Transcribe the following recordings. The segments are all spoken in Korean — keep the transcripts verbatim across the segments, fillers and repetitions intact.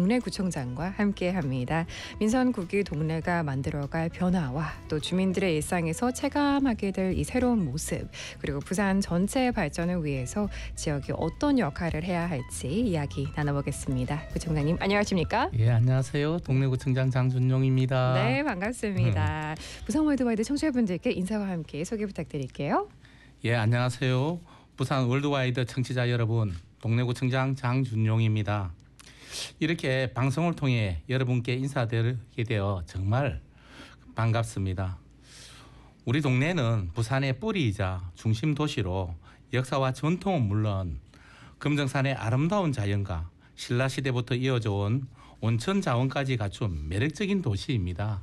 동래구청장과 함께합니다. 민선구기 동래가 만들어갈 변화와 또 주민들의 일상에서 체감하게 될 이 새로운 모습, 그리고 부산 전체의 발전을 위해서 지역이 어떤 역할을 해야 할지 이야기 나눠보겠습니다. 구청장님 안녕하십니까? 예, 안녕하세요. 동래구청장 장준용입니다. 네, 반갑습니다. 음. 부산 월드와이드 청취자분들께 인사와 함께 소개 부탁드릴게요. 예, 안녕하세요. 부산 월드와이드 청취자 여러분, 동래구청장 장준용입니다. 이렇게 방송을 통해 여러분께 인사드리게 되어 정말 반갑습니다. 우리 동네는 부산의 뿌리이자 중심 도시로 역사와 전통은 물론 금정산의 아름다운 자연과 신라시대부터 이어져 온 온천 자원까지 갖춘 매력적인 도시입니다.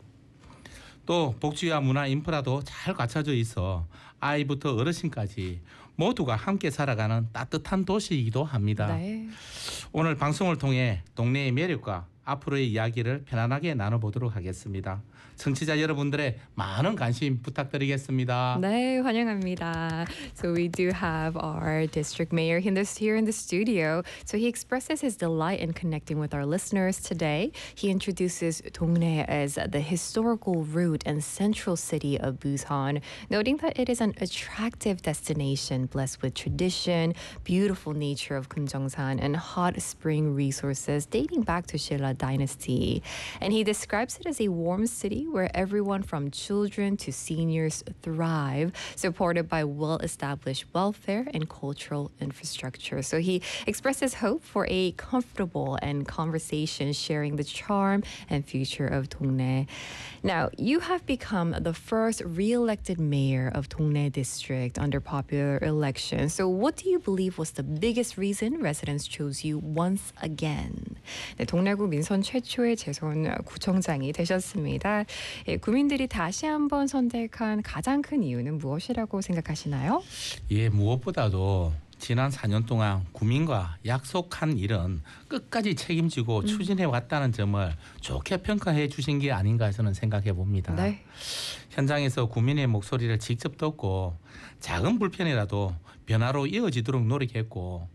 또 복지와 문화 인프라도 잘 갖춰져 있어 아이부터 어르신까지 모두가 함께 살아가는 따뜻한 도시이기도 합니다. 네. 오늘 방송을 통해 동네의 매력과 앞으로의 이야기를 편안하게 나눠보도록 하겠습니다. 청취자 여러분들의 많은 관심 부탁드리겠습니다. 네, 환영합니다. So we do have our district mayor in this, here in the studio. So he expresses his delight in connecting with our listeners today. He introduces Dongnae as the historical root and central city of Busan, noting that it is an attractive destination blessed with tradition, beautiful nature of Kumjongsan, and hot spring resources dating back to Shilla dynasty. And he describes it as a warm city where everyone from children to seniors thrive, supported by well-established welfare and cultural infrastructure. So he expresses hope for a comfortable and conversation sharing the charm and future of Dongnae. Now, you have become the first re-elected mayor of Dongnae district under popular election. So what do you believe was the biggest reason residents chose you once again? 네, 동래구 민선 최초의 재선 구청장이 되셨습니다. 예, 구민들이 다시 한번 선택한 가장 큰 이유는 무엇이라고 생각하시나요? 예, 무엇보다도 지난 사 년 동안 구민과 약속한 일은 끝까지 책임지고 음. 추진해 왔다는 점을 좋게 평가해 주신 게 아닌가 저는 생각해 봅니다. 네. 현장에서 구민의 목소리를 직접 듣고 작은 불편이라도 변화로 이어지도록 노력했고,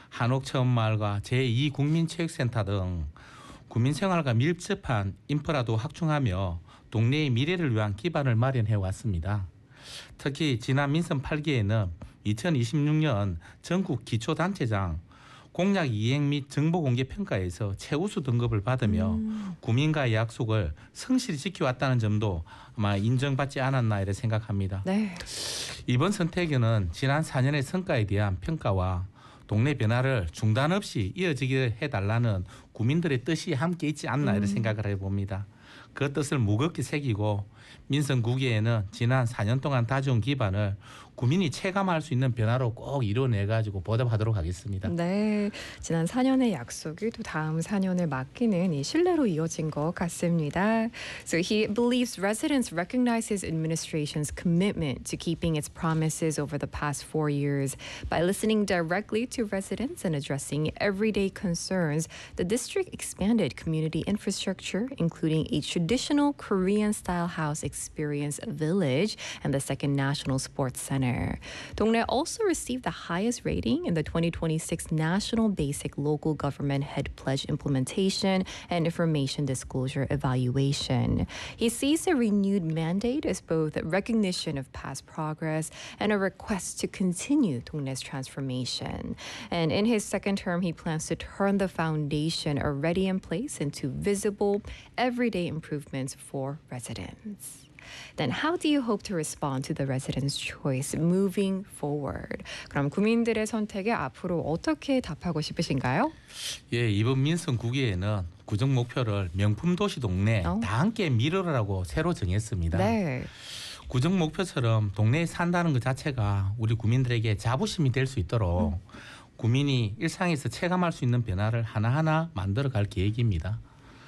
한옥체험마을과 제이 국민체육센터 등 구민생활과 밀접한 인프라도 확충하며 동네의 미래를 위한 기반을 마련해 왔습니다. 특히 지난 민선 팔 기에는 이천이십육 년 전국 기초단체장 공약 이행 및 정보공개 평가에서 최우수 등급을 받으며 음. 구민과의 약속을 성실히 지켜왔다는 점도 아마 인정받지 않았나 이렇게 생각합니다. 네. 이번 선택에는 지난 사 년의 성과에 대한 평가와 동네 변화를 중단 없이 이어지게 해달라는 구민들의 뜻이 함께 있지 않나 음. 이런 생각을 해봅니다. 그 뜻을 무겁게 새기고 민선 구 기에는 지난 사 년 동안 다져온 기반을 구민이 체감할 수 있는 변화로 꼭 이뤄내가지고 보답하도록 하겠습니다. 네, 지난 사 년의 약속이 또 다음 사 년을 맡기는 이 신뢰로 이어진 것 같습니다. So he believes residents recognize his administration's commitment to keeping its promises over the past four years. By listening directly to residents and addressing everyday concerns, the district expanded community infrastructure, including a traditional Korean-style house experience village and the second National Sports Center. Dongnae also received the highest rating in the twenty twenty-six National Basic Local Government Head Pledge Implementation and Information Disclosure Evaluation. He sees a renewed mandate as both recognition of past progress and a request to continue Dongnae's transformation. And in his second term, he plans to turn the foundation already in place into visible, everyday improvements for residents. Then how do you hope to respond to the residents' choice moving forward? 그럼 구민들의 선택에 앞으로 어떻게 답하고 싶으신가요? 예, 이번 민선 구 기에는 구정 목표를 명품 도시 동네 어? 다 함께 미뤄라고 새로 정했습니다. 네. 구정 목표처럼 동네에 산다는 것 자체가 우리 구민들에게 자부심이 될 수 있도록 음. 구민이 일상에서 체감할 수 있는 변화를 하나하나 만들어갈 계획입니다.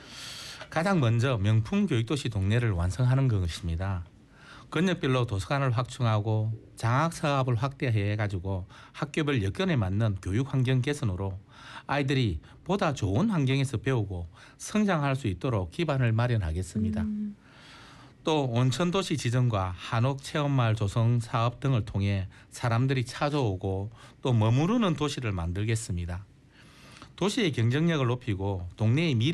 가장 먼저 명품 교육도시 동네를 완성하는 것입니다. 권역별로 도서관을 확충하고 장학사업을 확대해가지고 학교별 여건에 맞는 교육 환경 개선으로 아이들이 보다 좋은 환경에서 배우고 성장할 수 있도록 기반을 마련하겠습니다. 음. 또 온천도시 지정과 한옥체험마을 조성 사업 등을 통해 사람들이 찾아오고 또 머무르는 도시를 만들겠습니다. 도시의 경쟁력을 높이고 동네의 미래